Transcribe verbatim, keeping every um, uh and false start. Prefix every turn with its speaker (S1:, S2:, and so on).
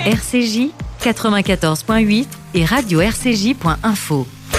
S1: R C J quatre-vingt-quatorze point huit et radio r c j point info.